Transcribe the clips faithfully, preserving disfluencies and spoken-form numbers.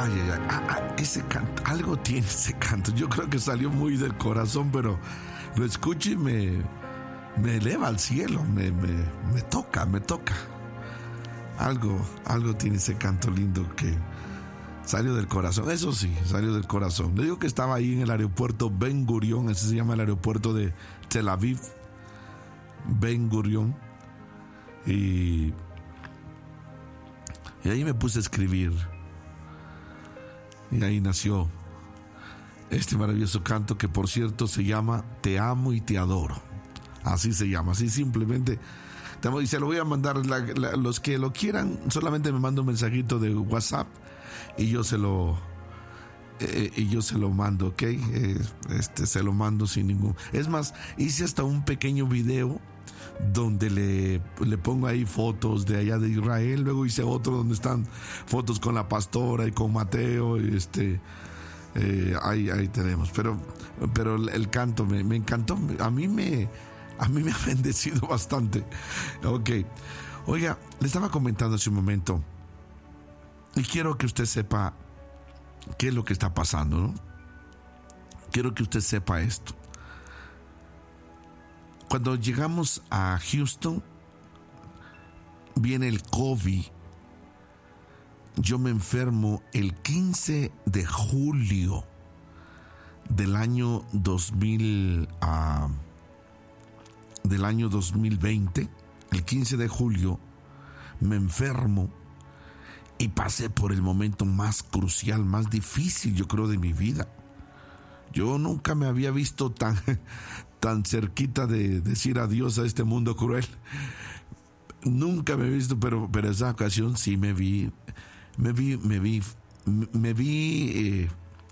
Ay, ay, ay. Ah, ah, ese canto, algo tiene ese canto. Yo creo que salió muy del corazón, pero lo escucho y me, me eleva al cielo, me, me, me toca, me toca. Algo, algo tiene ese canto lindo que salió del corazón. Eso sí, salió del corazón. Le digo que estaba ahí en el aeropuerto Ben Gurion, ese se llama el aeropuerto de Tel Aviv, Ben Gurion. Y, y ahí me puse a escribir. Y ahí nació este maravilloso canto que, por cierto, se llama Te amo y te adoro. Así se llama, así simplemente. Y se lo voy a mandar, la, la, los que lo quieran, solamente me manda un mensajito de WhatsApp y yo se lo eh, y yo se lo mando, ¿ok? Eh, este, se lo mando sin ningún... Es más, hice hasta un pequeño video donde le, le pongo ahí fotos de allá de Israel. Luego hice otro donde están fotos con la pastora y con Mateo. Y este, eh, ahí, ahí tenemos. Pero, pero el canto me, me encantó. A mí me... A mí me ha bendecido bastante. Ok. Oiga, le estaba comentando hace un momento y quiero que usted sepa qué es lo que está pasando, ¿no? Quiero que usted sepa esto. Cuando llegamos a Houston, viene el COVID. Yo me enfermo el quince de julio del año dos mil... Uh, del año dos mil veinte, el quince de julio, me enfermo y pasé por el momento más crucial, más difícil, yo creo, de mi vida. Yo nunca me había visto tan, tan cerquita de decir adiós a este mundo cruel. Nunca me he visto, pero, pero esa ocasión sí me vi, me vi, me vi, me vi... Eh,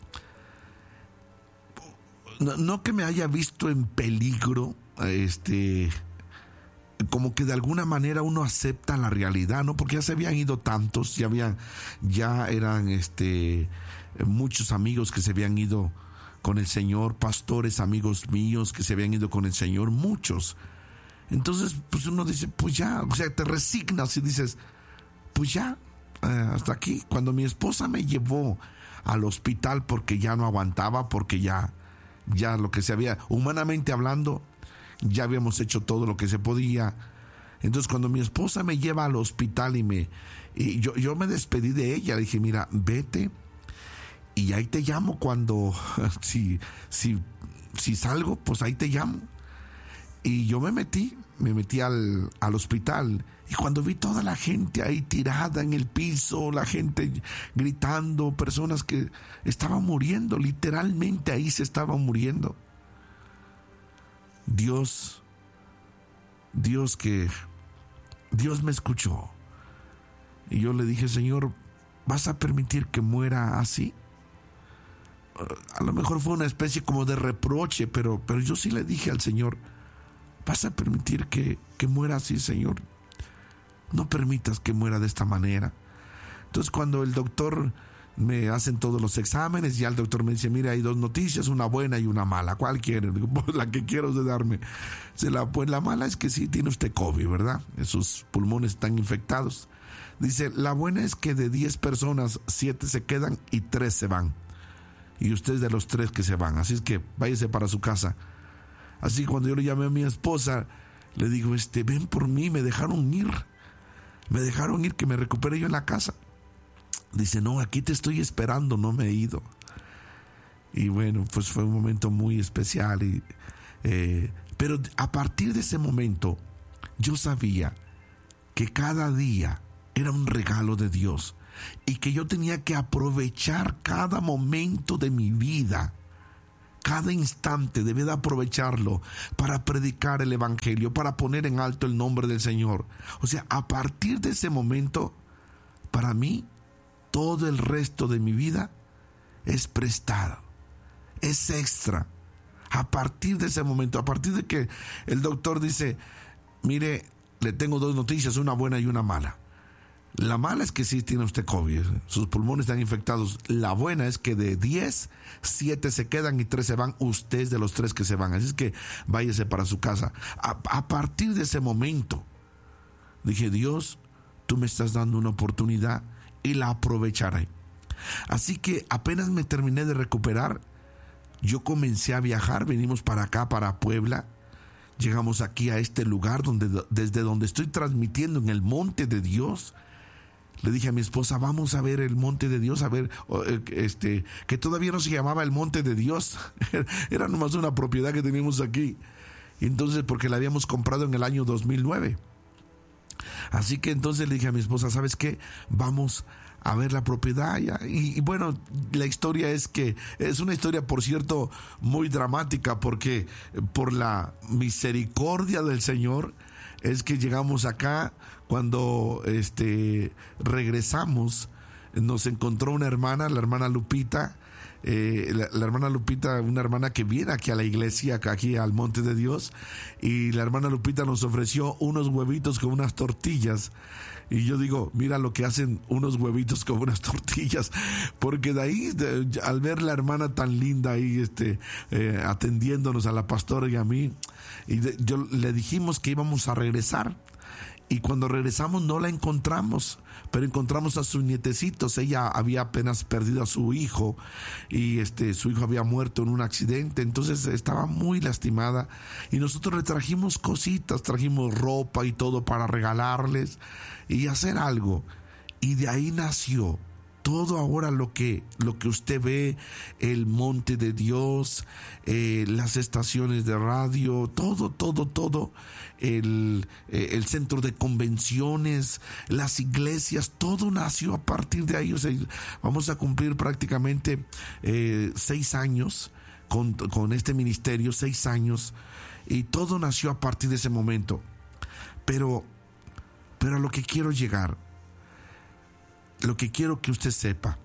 no, no que me haya visto en peligro, este, como que de alguna manera uno acepta la realidad, ¿no? Porque ya se habían ido tantos, ya habían, ya eran este, muchos amigos que se habían ido con el Señor, pastores, amigos míos que se habían ido con el Señor, muchos. Entonces, pues uno dice, pues ya, o sea, te resignas y dices, pues ya, eh, hasta aquí. Cuando mi esposa me llevó al hospital porque ya no aguantaba, porque ya, ya lo que se había, humanamente hablando, ya habíamos hecho todo lo que se podía. Entonces cuando mi esposa me lleva al hospital y me y yo, yo me despedí de ella, dije, mira, vete y ahí te llamo cuando si, si, si salgo, pues ahí te llamo. Y yo me metí, me metí al, al hospital y cuando vi toda la gente ahí tirada en el piso, la gente gritando, personas que estaban muriendo, literalmente ahí se estaban muriendo. Dios, Dios que, Dios me escuchó. Y yo le dije, Señor, ¿vas a permitir que muera así? A lo mejor fue una especie como de reproche, pero, pero yo sí le dije al Señor, ¿vas a permitir que, que muera así, Señor? No permitas que muera de esta manera. Entonces cuando el doctor... me hacen todos los exámenes y ya el doctor me dice, mira, hay dos noticias, una buena y una mala. ¿Cuál quiere? Digo, pues la que quiero de darme. Se la, pues la mala es que sí tiene usted COVID, ¿verdad? Sus pulmones están infectados. Dice, la buena es que de diez personas, siete se quedan y tres se van. Y usted es de los tres que se van. Así es que váyase para su casa. Así cuando yo le llamé a mi esposa, le digo, este, ven por mí, me dejaron ir. Me dejaron ir, que me recupere yo en la casa. Dice, no, aquí te estoy esperando, no me he ido. Y bueno, pues fue un momento muy especial. Y, eh, pero a partir de ese momento, yo sabía que cada día era un regalo de Dios y que yo tenía que aprovechar cada momento de mi vida. Cada instante debía de aprovecharlo para predicar el evangelio, para poner en alto el nombre del Señor. O sea, a partir de ese momento, para mí, todo el resto de mi vida es prestado, es extra. A partir de ese momento, a partir de que el doctor dice, mire, le tengo dos noticias, una buena y una mala. La mala es que sí tiene usted COVID, sus pulmones están infectados. La buena es que de diez, siete se quedan y tres se van. Usted es de los tres que se van, así es que váyase para su casa. A, a partir de ese momento, dije, Dios, tú me estás dando una oportunidad y la aprovecharé. Así que apenas me terminé de recuperar, yo comencé a viajar. Venimos para acá, para Puebla. Llegamos aquí a este lugar donde, desde donde estoy transmitiendo, en el Monte de Dios. Le dije a mi esposa, vamos a ver el Monte de Dios, a ver, este, que todavía no se llamaba el Monte de Dios, era nomás una propiedad que teníamos aquí. Entonces, porque la habíamos comprado en el año dos mil nueve. Así que entonces le dije a mi esposa, ¿sabes qué? Vamos a ver la propiedad. Y, y bueno, la historia es que es una historia, por cierto, muy dramática, porque por la misericordia del Señor es que llegamos acá. Cuando este, regresamos, nos encontró una hermana, la hermana Lupita, eh, la, la hermana Lupita, una hermana que viene aquí a la iglesia, aquí al Monte de Dios, y la hermana Lupita nos ofreció unos huevitos con unas tortillas. Y yo digo, mira lo que hacen unos huevitos con unas tortillas, porque de ahí, de, al ver la hermana tan linda ahí, este, eh, atendiéndonos a la pastora y a mí, y de, yo le dijimos que íbamos a regresar. Y cuando regresamos no la encontramos, pero encontramos a sus nietecitos. Ella había apenas perdido a su hijo y este, su hijo había muerto en un accidente, entonces estaba muy lastimada. Y nosotros le trajimos cositas, trajimos ropa y todo para regalarles y hacer algo. Y de ahí nació todo ahora lo que, lo que usted ve, el Monte de Dios, eh, las estaciones de radio, todo, todo, todo, el, eh, el centro de convenciones, las iglesias, todo nació a partir de ahí. O sea, vamos a cumplir prácticamente eh, seis años con, con este ministerio, seis años, y todo nació a partir de ese momento. Pero, pero a lo que quiero llegar, lo que quiero que usted sepa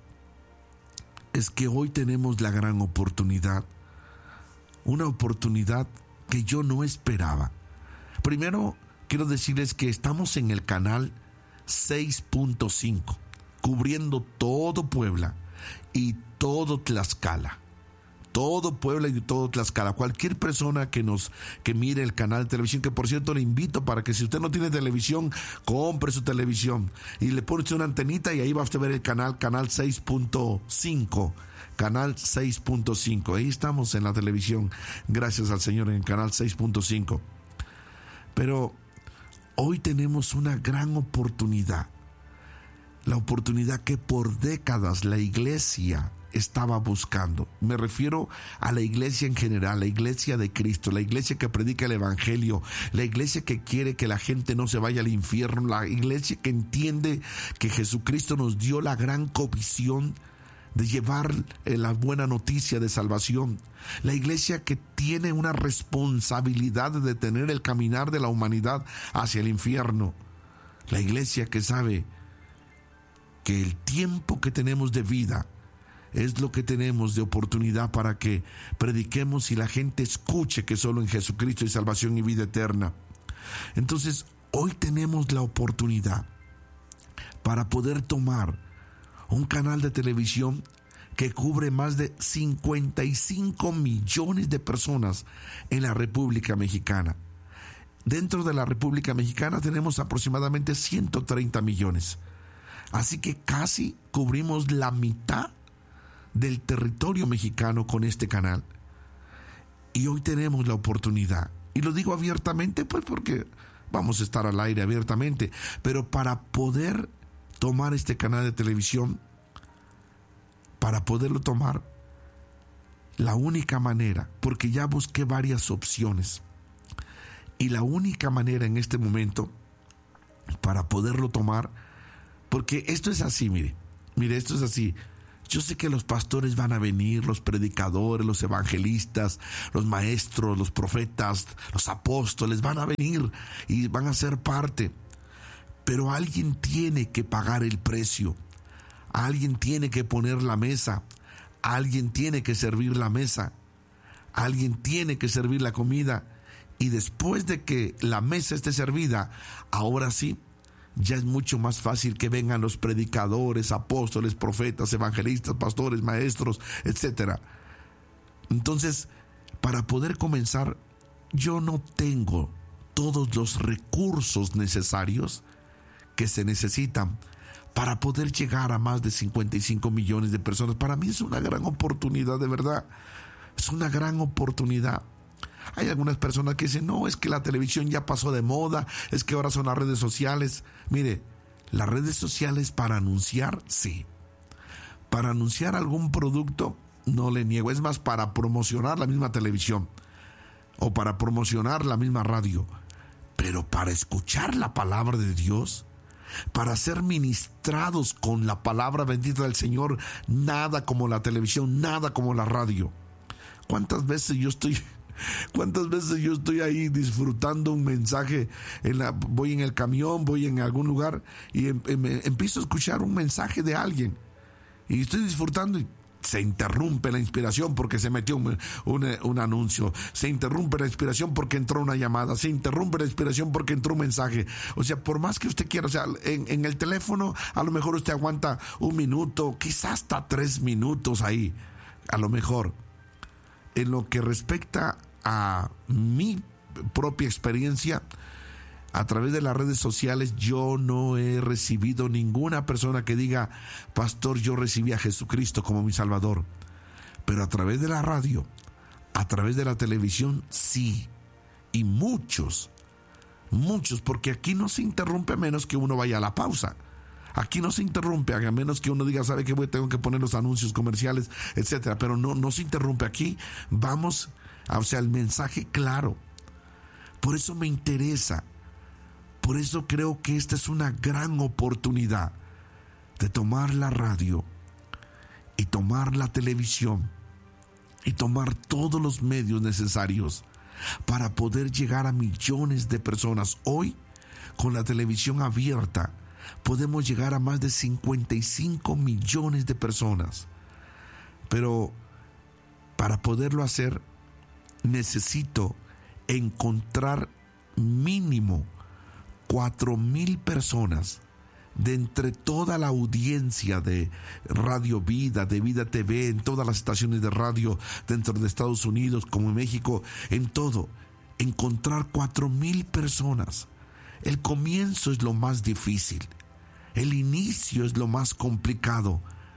es que hoy tenemos la gran oportunidad, una oportunidad que yo no esperaba. Primero, quiero decirles que estamos en el canal seis punto cinco, cubriendo todo Puebla y todo Tlaxcala. Todo Puebla y todo Tlaxcala. Cualquier persona que nos que mire el canal de televisión, que por cierto le invito para que si usted no tiene televisión, compre su televisión y le pone usted una antenita y ahí va a usted ver el canal, canal seis punto cinco. Canal seis punto cinco. Ahí estamos en la televisión, gracias al Señor, en el canal seis punto cinco. Pero hoy tenemos una gran oportunidad. La oportunidad que por décadas la iglesia estaba buscando. Me refiero a la iglesia en general, la iglesia de Cristo, la iglesia que predica el evangelio, la iglesia que quiere que la gente no se vaya al infierno, la iglesia que entiende que Jesucristo nos dio la gran comisión de llevar la buena noticia de salvación, la iglesia que tiene una responsabilidad de detener el caminar de la humanidad hacia el infierno, la iglesia que sabe que el tiempo que tenemos de vida es lo que tenemos de oportunidad para que prediquemos y la gente escuche que solo en Jesucristo hay salvación y vida eterna. Entonces, hoy tenemos la oportunidad para poder tomar un canal de televisión que cubre más de cincuenta y cinco millones de personas en la República Mexicana. Dentro de la República Mexicana tenemos aproximadamente ciento treinta millones. Así que casi cubrimos la mitad del territorio mexicano con este canal. Y hoy tenemos la oportunidad, y lo digo abiertamente pues porque vamos a estar al aire abiertamente, pero para poder tomar este canal de televisión, para poderlo tomar, la única manera, porque ya busqué varias opciones, y la única manera en este momento para poderlo tomar, porque esto es así, mire, mire, esto es así. Yo sé que los pastores van a venir, los predicadores, los evangelistas, los maestros, los profetas, los apóstoles van a venir y van a ser parte. Pero alguien tiene que pagar el precio. Alguien tiene que poner la mesa. Alguien tiene que servir la mesa. Alguien tiene que servir la comida. Y después de que la mesa esté servida, ahora sí, ya es mucho más fácil que vengan los predicadores, apóstoles, profetas, evangelistas, pastores, maestros, etcétera. Entonces, para poder comenzar, yo no tengo todos los recursos necesarios que se necesitan para poder llegar a más de cincuenta y cinco millones de personas. Para mí es una gran oportunidad, de verdad. Es una gran oportunidad. Hay algunas personas que dicen, no, es que la televisión ya pasó de moda, es que ahora son las redes sociales. Mire, las redes sociales para anunciar, sí. Para anunciar algún producto, no le niego. Es más, para promocionar la misma televisión o para promocionar la misma radio. Pero para escuchar la palabra de Dios, para ser ministrados con la palabra bendita del Señor, nada como la televisión, nada como la radio. ¿Cuántas veces yo estoy... ¿Cuántas veces yo estoy ahí disfrutando un mensaje? En la, voy en el camión, voy en algún lugar y em, em, empiezo a escuchar un mensaje de alguien y estoy disfrutando y se interrumpe la inspiración porque se metió un, un, un anuncio, se interrumpe la inspiración porque entró una llamada, se interrumpe la inspiración porque entró un mensaje. O sea, por más que usted quiera, o sea, en, en el teléfono a lo mejor usted aguanta un minuto, quizás hasta tres minutos ahí, a lo mejor. En lo que respecta a mi propia experiencia, a través de las redes sociales, yo no he recibido ninguna persona que diga, pastor, yo recibí a Jesucristo como mi Salvador. Pero a través de la radio, a través de la televisión, sí. Y muchos, muchos, porque aquí no se interrumpe a menos que uno vaya a la pausa. Aquí no se interrumpe, a menos que uno diga, ¿sabe qué? Tengo que poner los anuncios comerciales, etcétera. Pero no, no se interrumpe. Aquí vamos, o sea, el mensaje claro. Por eso me interesa. Por eso creo que esta es una gran oportunidad de tomar la radio y tomar la televisión y tomar todos los medios necesarios para poder llegar a millones de personas. Hoy, con la televisión abierta, podemos llegar a más de cincuenta y cinco millones de personas. Pero para poderlo hacer, necesito encontrar mínimo cuatro mil personas de entre toda la audiencia de Radio Vida, de Vida T V, en todas las estaciones de radio dentro de Estados Unidos como en México, en todo, encontrar cuatro mil personas. El comienzo es lo más difícil, el inicio es lo más complicado,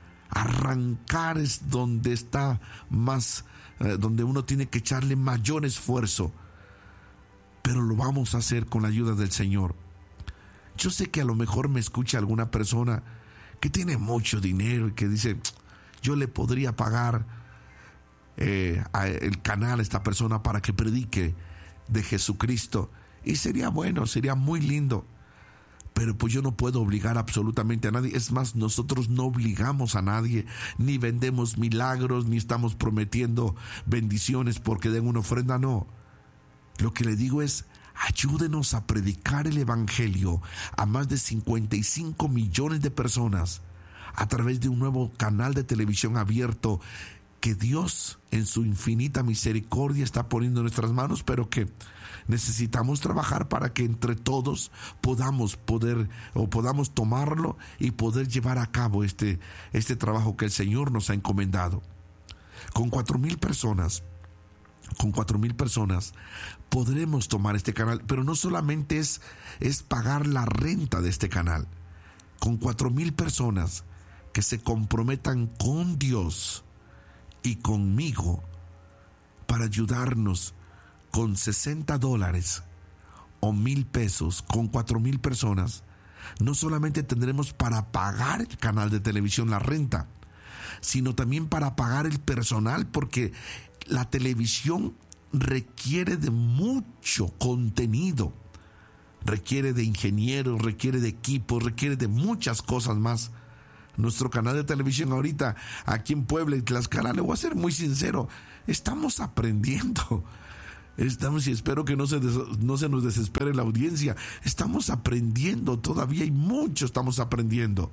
arrancar es donde está más, eh, donde uno tiene que echarle mayor esfuerzo, pero lo vamos a hacer con la ayuda del Señor. Yo sé que a lo mejor me escucha alguna persona que tiene mucho dinero y que dice, yo le podría pagar eh, a el canal a esta persona para que predique de Jesucristo, y sería bueno, sería muy lindo, pero pues yo no puedo obligar absolutamente a nadie. Es más, nosotros no obligamos a nadie, ni vendemos milagros, ni estamos prometiendo bendiciones porque den una ofrenda, no. Lo que le digo es, ayúdenos a predicar el evangelio a más de cincuenta y cinco millones de personas a través de un nuevo canal de televisión abierto que Dios en su infinita misericordia está poniendo en nuestras manos, pero que necesitamos trabajar para que entre todos podamos poder o podamos tomarlo y poder llevar a cabo este, este trabajo que el Señor nos ha encomendado. Con cuatro mil personas Con cuatro mil personas podremos tomar este canal, pero no solamente es, es pagar la renta de este canal. Con cuatro mil personas que se comprometan con Dios y conmigo para ayudarnos con sesenta dólares o mil pesos, con cuatro mil personas, no solamente tendremos para pagar el canal de televisión, la renta, sino también para pagar el personal, porque la televisión requiere de mucho contenido, requiere de ingenieros, requiere de equipos, requiere de muchas cosas más. Nuestro canal de televisión ahorita, aquí en Puebla y Tlaxcala, le voy a ser muy sincero, estamos aprendiendo. Estamos, y espero que no se, des, no se nos desespere la audiencia, estamos aprendiendo todavía y mucho estamos aprendiendo.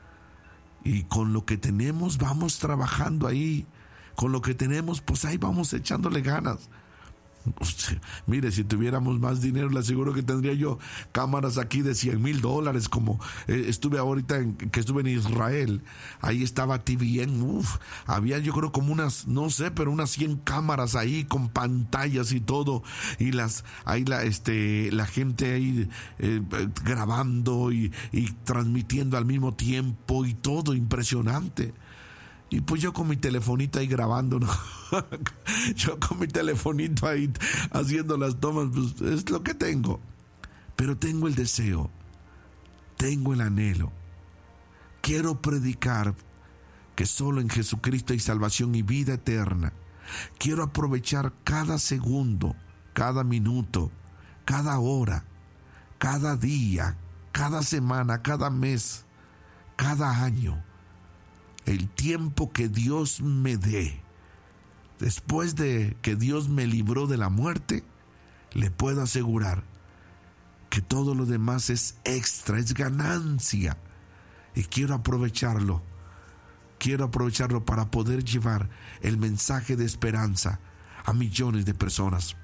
Y con lo que tenemos vamos trabajando ahí. Con lo que tenemos, pues ahí vamos echándole ganas. Mire, si tuviéramos más dinero, le aseguro que tendría yo cámaras aquí de cien mil dólares, como eh, estuve ahorita en, que estuve en Israel. Ahí estaba T V N, uf, había yo creo como unas, no sé, pero unas cien cámaras ahí con pantallas y todo, y las, ahí la, este, la gente ahí eh, grabando y, y transmitiendo al mismo tiempo y todo, impresionante. Y pues yo con mi telefonito ahí grabando, ¿no? Yo con mi telefonito ahí haciendo las tomas, pues es lo que tengo. Pero tengo el deseo, tengo el anhelo. Quiero predicar que solo en Jesucristo hay salvación y vida eterna. Quiero aprovechar cada segundo, cada minuto, cada hora, cada día, cada semana, cada mes, cada año. El tiempo que Dios me dé, después de que Dios me libró de la muerte, le puedo asegurar que todo lo demás es extra, es ganancia. Y quiero aprovecharlo. Quiero aprovecharlo para poder llevar el mensaje de esperanza a millones de personas.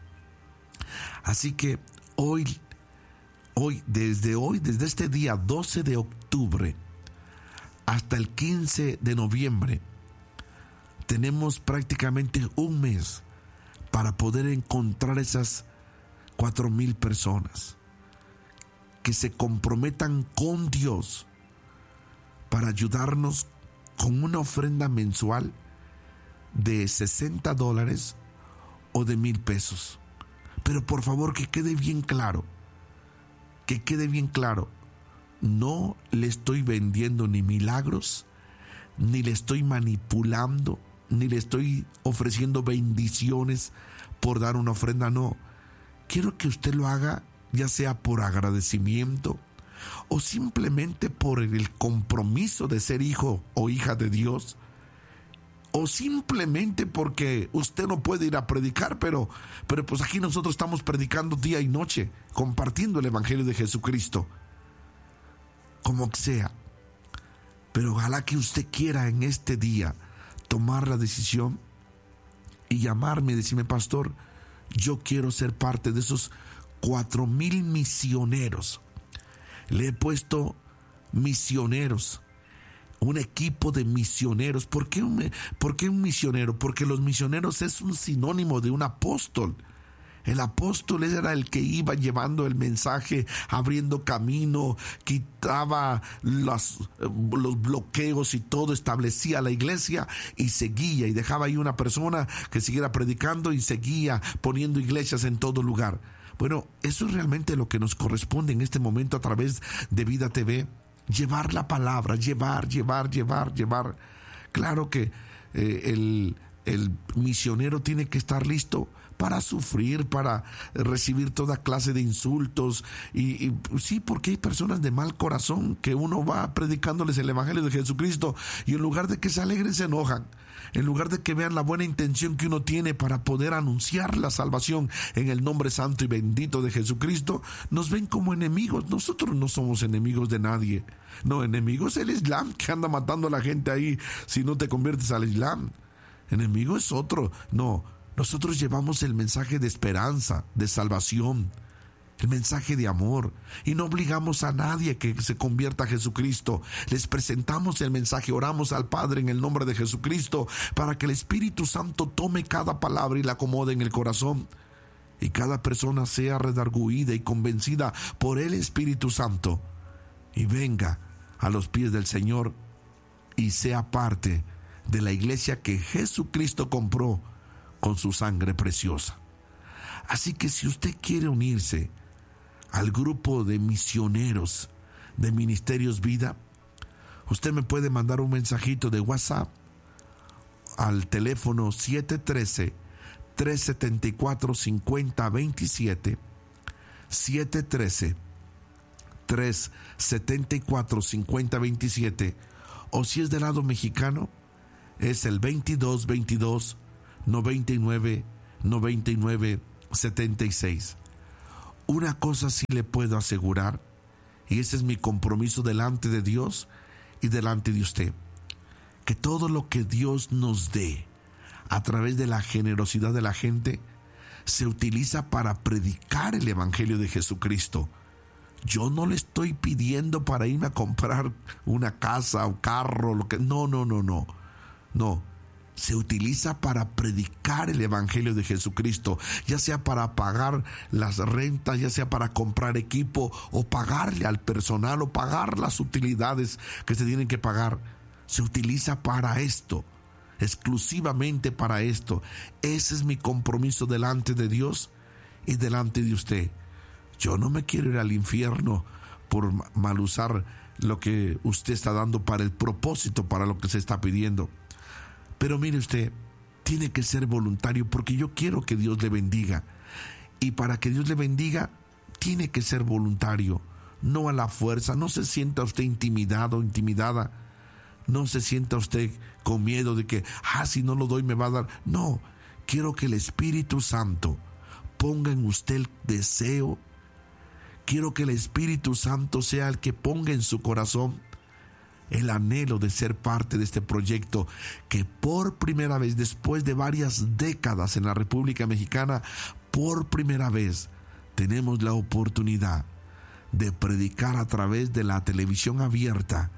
Así que hoy, hoy, desde hoy, desde este día doce de octubre, hasta el quince de noviembre, tenemos prácticamente un mes para poder encontrar esas cuatro mil personas que se comprometan con Dios para ayudarnos con una ofrenda mensual de sesenta dólares o de mil pesos. Pero por favor, que quede bien claro, que quede bien claro, no le estoy vendiendo ni milagros, ni le estoy manipulando, ni le estoy ofreciendo bendiciones por dar una ofrenda, no. Quiero que usted lo haga ya sea por agradecimiento o simplemente por el compromiso de ser hijo o hija de Dios, o simplemente porque usted no puede ir a predicar, pero, pero pues aquí nosotros estamos predicando día y noche, compartiendo el Evangelio de Jesucristo. Como sea, pero ojalá que usted quiera en este día tomar la decisión y llamarme y decirme: pastor, yo quiero ser parte de esos cuatro mil misioneros. Le he puesto misioneros, un equipo de misioneros. ¿Por qué un, por qué un misionero? Porque los misioneros es un sinónimo de un apóstol. El apóstol era el que iba llevando el mensaje, abriendo camino, quitaba los, los bloqueos y todo, establecía la iglesia y seguía, y dejaba ahí una persona que siguiera predicando y seguía poniendo iglesias en todo lugar. Bueno, eso es realmente lo que nos corresponde en este momento a través de Vida T V, llevar la palabra, llevar, llevar, llevar, llevar. Claro que eh, el, el misionero tiene que estar listo para sufrir, para recibir toda clase de insultos, y, y sí, porque hay personas de mal corazón que uno va predicándoles el Evangelio de Jesucristo y en lugar de que se alegren se enojan, en lugar de que vean la buena intención que uno tiene para poder anunciar la salvación en el nombre santo y bendito de Jesucristo, nos ven como enemigos. Nosotros no somos enemigos de nadie, no, enemigos es el Islam, que anda matando a la gente ahí si no te conviertes al Islam. Enemigo es otro, no. Nosotros llevamos el mensaje de esperanza, de salvación, el mensaje de amor, y no obligamos a nadie que se convierta a Jesucristo. Les presentamos el mensaje, oramos al Padre en el nombre de Jesucristo para que el Espíritu Santo tome cada palabra y la acomode en el corazón, y cada persona sea redarguida y convencida por el Espíritu Santo y venga a los pies del Señor y sea parte de la iglesia que Jesucristo compró con su sangre preciosa. Así que si usted quiere unirse al grupo de misioneros de Ministerios Vida, usted me puede mandar un mensajito de WhatsApp al teléfono siete uno tres, tres siete cuatro, cinco cero dos siete, siete uno tres, tres siete cuatro, cinco cero dos siete, o si es del lado mexicano, es el veintidós veintidós noventa y nueve noventa y nueve setenta y seis. Una cosa sí le puedo asegurar, y ese es mi compromiso delante de Dios y delante de usted, que todo lo que Dios nos dé a través de la generosidad de la gente se utiliza para predicar el Evangelio de Jesucristo. Yo no le estoy pidiendo para irme a comprar una casa o carro, lo que, no, no, no, no, no. Se utiliza para predicar el Evangelio de Jesucristo, ya sea para pagar las rentas, ya sea para comprar equipo o pagarle al personal o pagar las utilidades que se tienen que pagar. Se utiliza para esto, exclusivamente para esto. Ese es mi compromiso delante de Dios y delante de usted. Yo no me quiero ir al infierno por mal usar lo que usted está dando para el propósito, para lo que se está pidiendo. Pero mire usted, tiene que ser voluntario porque yo quiero que Dios le bendiga. Y para que Dios le bendiga, tiene que ser voluntario, no a la fuerza. No se sienta usted intimidado o intimidada. No se sienta usted con miedo de que, ah, si no lo doy me va a dar. No, quiero que el Espíritu Santo ponga en usted el deseo. Quiero que el Espíritu Santo sea el que ponga en su corazón el anhelo de ser parte de este proyecto que por primera vez, después de varias décadas en la República Mexicana, por primera vez tenemos la oportunidad de predicar a través de la televisión abierta,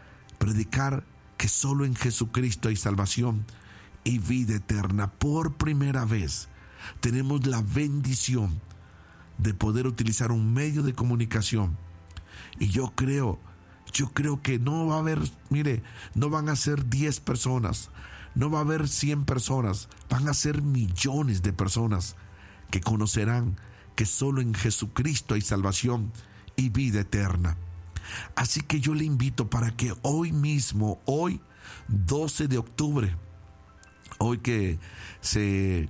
predicar que solo en Jesucristo hay salvación y vida eterna. Por primera vez tenemos la bendición de poder utilizar un medio de comunicación. Y yo creo Yo creo que no va a haber, mire, no van a ser diez personas, no va a haber cien personas, van a ser millones de personas que conocerán que solo en Jesucristo hay salvación y vida eterna. Así que yo le invito para que hoy mismo, hoy doce de octubre, hoy que se...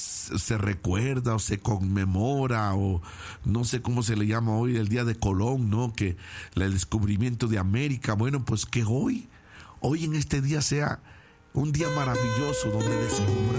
se recuerda o se conmemora o no sé cómo se le llama hoy, el día de Colón, ¿no? Que el descubrimiento de América. Bueno, pues que hoy, hoy en este día sea un día maravilloso donde descubra